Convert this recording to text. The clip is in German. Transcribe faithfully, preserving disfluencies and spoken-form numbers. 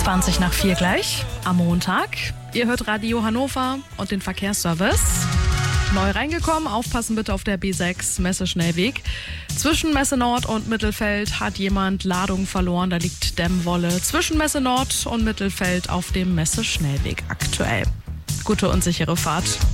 zwanzig nach vier gleich am Montag. Ihr hört Radio Hannover und den Verkehrsservice. Neu reingekommen, aufpassen bitte auf der B sechs Messe-Schnellweg. Zwischen Messe Nord und Mittelfeld hat jemand Ladung verloren, da liegt Dämmwolle. Zwischen Messe Nord und Mittelfeld auf dem Messe-Schnellweg aktuell. Gute und sichere Fahrt.